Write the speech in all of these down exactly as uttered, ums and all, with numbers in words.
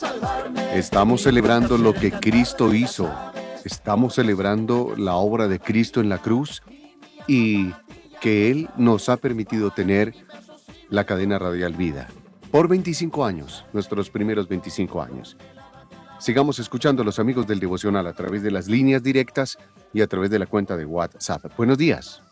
Estamos celebrando lo que Cristo hizo. Estamos celebrando la obra de Cristo en la cruz y que Él nos ha permitido tener la cadena radial Vida por veinticinco años, nuestros primeros veinticinco años. Sigamos escuchando a los amigos del devocional a través de las líneas directas y a través de la cuenta de WhatsApp. Buenos días.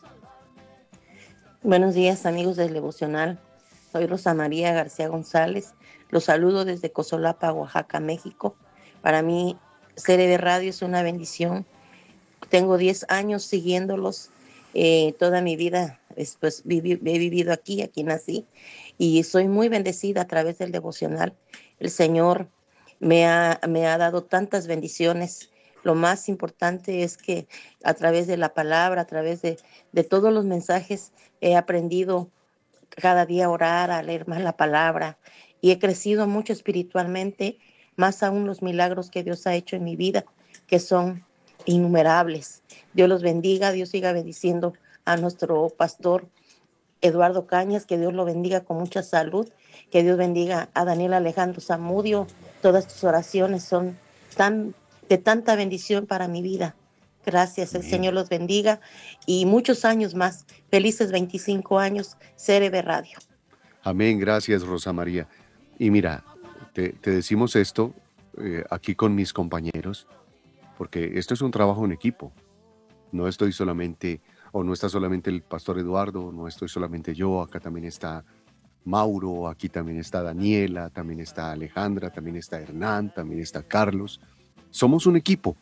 Buenos días, amigos del devocional. Soy Rosa María García González. Los saludo desde Cozolapa, Oaxaca, México. Para mí, C R B Radio es una bendición. Tengo diez años siguiéndolos. Eh, toda mi vida pues, viví, he vivido aquí, aquí nací. Y soy muy bendecida a través del devocional. El Señor me ha, me ha dado tantas bendiciones. Lo más importante es que a través de la palabra, a través de, de todos los mensajes, he aprendido cada día a orar, a leer más la palabra y he crecido mucho espiritualmente, más aún los milagros que Dios ha hecho en mi vida, que son innumerables. Dios los bendiga, Dios siga bendiciendo a nuestro pastor Eduardo Cañas, que Dios lo bendiga con mucha salud, que Dios bendiga a Daniel Alejandro Zamudio. Todas tus oraciones son tan, de tanta bendición para mi vida. Gracias, el Amén. Señor los bendiga y muchos años más. Felices veinticinco años, C R B Radio. Amén, gracias Rosa María. Y mira, te, te decimos esto eh, aquí con mis compañeros, porque esto es un trabajo en equipo. No estoy solamente, o no está solamente el pastor Eduardo, no estoy solamente yo, acá también está Mauro, aquí también está Daniela, también está Alejandra, también está Hernán, también está Carlos. Somos un equipo.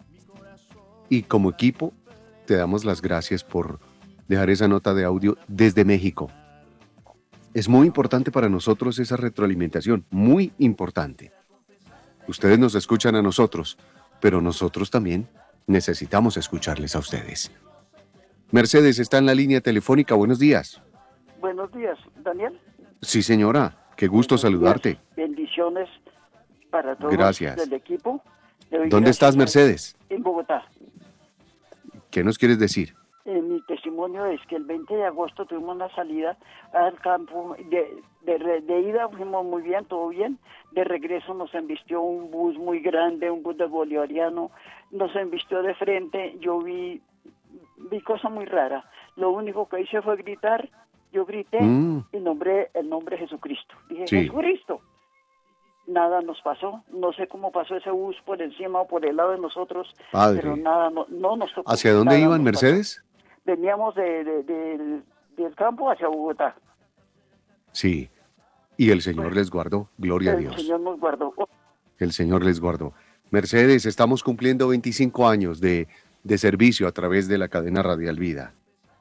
Y como equipo, te damos las gracias por dejar esa nota de audio desde México. Es muy importante para nosotros esa retroalimentación, muy importante. Ustedes nos escuchan a nosotros, pero nosotros también necesitamos escucharles a ustedes. Mercedes está en la línea telefónica. Buenos días. Buenos días, Daniel. Sí, señora. Qué gusto Buenos saludarte. días. Bendiciones para todos Gracias. del equipo. ¿Dónde estás, Mercedes? En Bogotá. ¿Qué nos quieres decir? Eh, mi testimonio es que el veinte de agosto tuvimos una salida al campo. De, de, de ida fuimos muy bien, todo bien. De regreso nos embistió un bus muy grande, un bus de bolivariano. Nos embistió de frente. Yo vi, vi cosa muy rara. Lo único que hice fue gritar. Yo grité Mm. y nombré el nombre de Jesucristo. Dije, Sí. Jesucristo. Nada nos pasó. No sé cómo pasó ese bus por encima o por el lado de nosotros. Padre. Pero nada, no, no nos tocó. ¿Hacia dónde Nada iban, nos pasó. Mercedes? Veníamos de, de, de, del campo hacia Bogotá. Sí. Y el Señor les guardó. Gloria a El Dios. Señor nos guardó. El Señor les guardó. Mercedes, estamos cumpliendo veinticinco años de, de servicio a través de la cadena Radial Vida.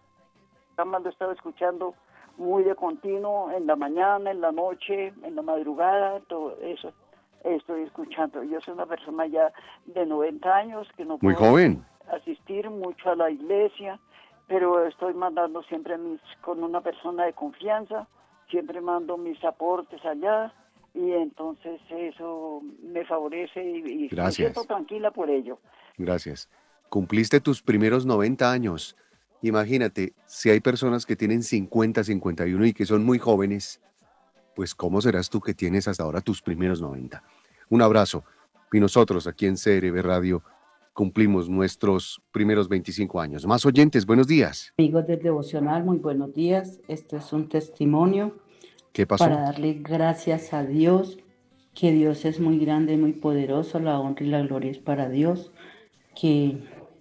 Lo estaba escuchando muy de continuo, en la mañana, en la noche, en la madrugada, todo eso estoy escuchando. Yo soy una persona ya de noventa años que no Muy puedo joven. asistir mucho a la iglesia, pero estoy mandando siempre mis, con una persona de confianza, siempre mando mis aportes allá y entonces eso me favorece y, y me Gracias. siento tranquila por ello. Gracias. Cumpliste tus primeros noventa años. Imagínate, si hay personas que tienen cincuenta, cincuenta y uno y que son muy jóvenes, pues ¿cómo serás tú que tienes hasta ahora tus primeros noventa? Un abrazo. Y nosotros aquí en C R B Radio cumplimos nuestros primeros veinticinco años. Más oyentes, buenos días. Amigos del devocional, muy buenos días. Este es un testimonio ¿Qué pasó? para darle gracias a Dios, que Dios es muy grande y muy poderoso, la honra y la gloria es para Dios, que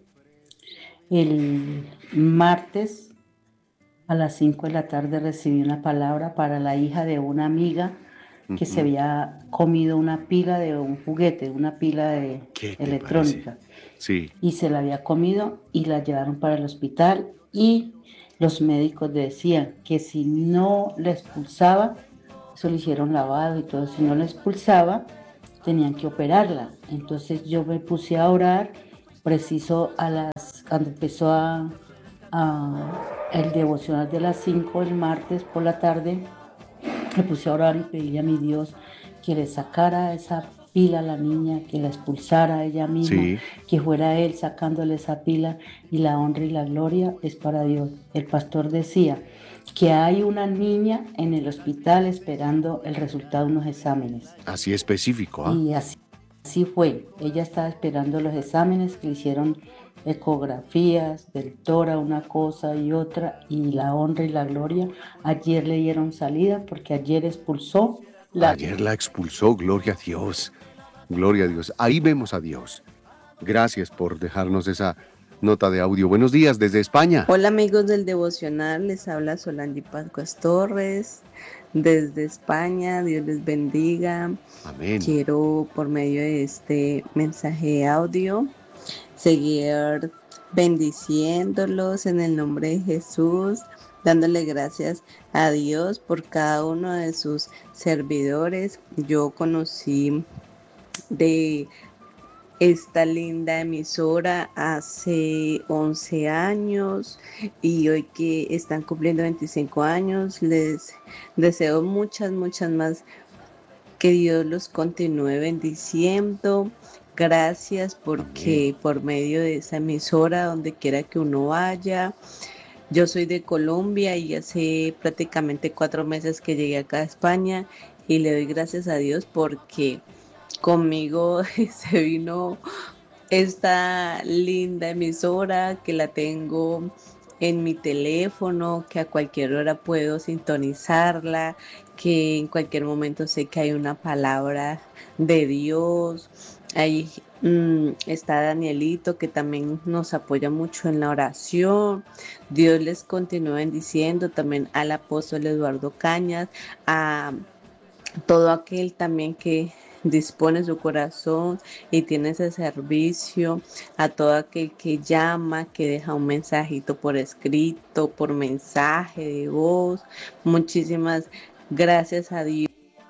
el martes a las cinco de la tarde recibí una palabra para la hija de una amiga que Ujú. se había comido una pila de un juguete, una pila de ¿Qué te electrónica. Sí. Y se la había comido y la llevaron para el hospital y los médicos decían que si no la expulsaba, eso le hicieron lavado y todo, si no la expulsaba, tenían que operarla. Entonces yo me puse a orar, preciso a las, cuando empezó a, a el devocional de las cinco el martes por la tarde, me puse a orar y pedí a mi Dios que le sacara esa pila a la niña, que la expulsara a ella misma, Sí. que fuera Él sacándole esa pila, y la honra y la gloria es para Dios. El pastor decía que hay una niña en el hospital esperando el resultado de unos exámenes. Así específico, ¿ah? Y así, así fue. Ella estaba esperando los exámenes que le hicieron ecografías del tórax, una cosa y otra, y la honra y la gloria. Ayer le dieron salida porque ayer expulsó la... Ayer la expulsó, gloria a Dios. Gloria a Dios. Ahí vemos a Dios. Gracias por dejarnos esa nota de audio. Buenos días desde España. Hola amigos del devocional, les habla Solange Pascuas Torres desde España. Dios les bendiga. Amén. Quiero por medio de este mensaje de audio seguir bendiciéndolos en el nombre de Jesús, dándole gracias a Dios por cada uno de sus servidores. Yo conocí de esta linda emisora hace once años y hoy que están cumpliendo veinticinco años, les deseo muchas, muchas más, que Dios los continúe bendiciendo. Gracias porque Amén. por medio de esa emisora, donde quiera que uno vaya, yo soy de Colombia y hace prácticamente cuatro meses que llegué acá a España y le doy gracias a Dios porque conmigo se vino esta linda emisora que la tengo en mi teléfono, que a cualquier hora puedo sintonizarla, que en cualquier momento sé que hay una palabra de Dios. Ahí mm, está Danielito, que también nos apoya mucho en la oración. Dios les continúe bendiciendo, también al apóstol Eduardo Cañas, a todo aquel también que dispone su corazón y tiene ese servicio, a todo aquel que llama, que deja un mensajito por escrito, por mensaje de voz. Muchísimas gracias a Dios.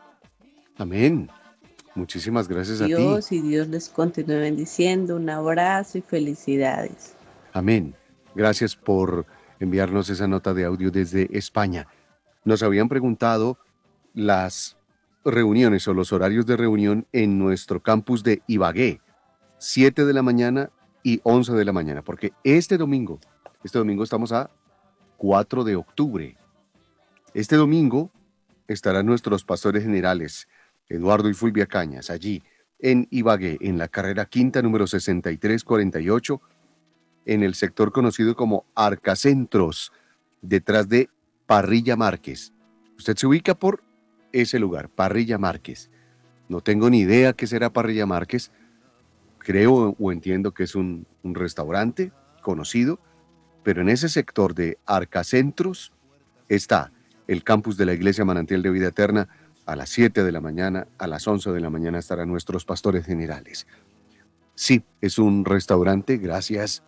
Amén. Muchísimas gracias a ti. Dios y Dios les continúe bendiciendo. Un abrazo y felicidades. Amén. Gracias por enviarnos esa nota de audio desde España. Nos habían preguntado las reuniones o los horarios de reunión en nuestro campus de Ibagué, siete de la mañana y once de la mañana, porque este domingo, este domingo estamos a cuatro de octubre. Este domingo estarán nuestros pastores generales, Eduardo y Fulvia Cañas, allí en Ibagué, en la carrera quinta número sesenta y tres cuarenta y ocho, en el sector conocido como Arcacentros, detrás de Parrilla Márquez. Usted se ubica por ese lugar, Parrilla Márquez. No tengo ni idea qué será Parrilla Márquez. Creo o entiendo que es un, un restaurante conocido, pero en ese sector de Arcacentros está el campus de la Iglesia Manantial de Vida Eterna. A las siete de la mañana, a las once de la mañana estarán nuestros pastores generales. Sí, es un restaurante, gracias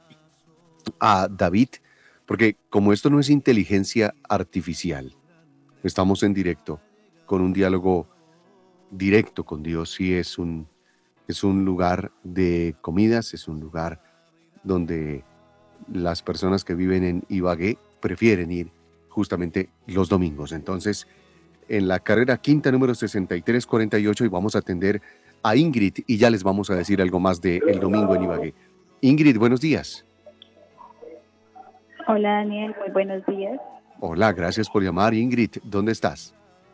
a David, porque como esto no es inteligencia artificial, estamos en directo, con un diálogo directo con Dios. Sí, es un, es un lugar de comidas, es un lugar donde las personas que viven en Ibagué prefieren ir justamente los domingos. Entonces, en la carrera quinta número sesenta y tres cuarenta y ocho, y vamos a atender a Ingrid y ya les vamos a decir algo más de el domingo en Ibagué. Ingrid, buenos días. Hola Daniel, muy buenos días. Hola, gracias por llamar. Ingrid, ¿dónde estás?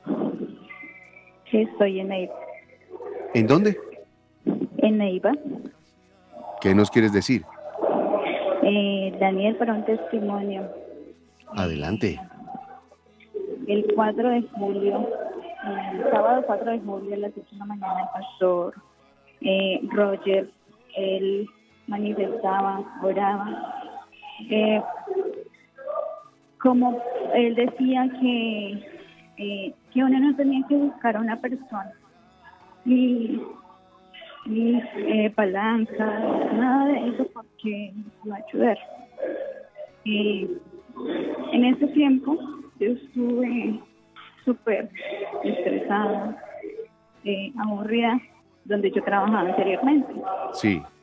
Estoy en Neiva. ¿En dónde? En Neiva. ¿Qué nos quieres decir? Eh, Daniel, para un testimonio. Adelante. El cuatro de julio, el sábado cuatro de julio a las ocho de la mañana, el pastor eh, Roger, él manifestaba, oraba, eh, como él decía que, eh, que uno no tenía que buscar a una persona, ni, ni eh, palanca, nada de eso, porque nos va a ayudar. Y en ese tiempo yo estuve súper estresada, eh, aburrida, donde yo trabajaba anteriormente. Sí.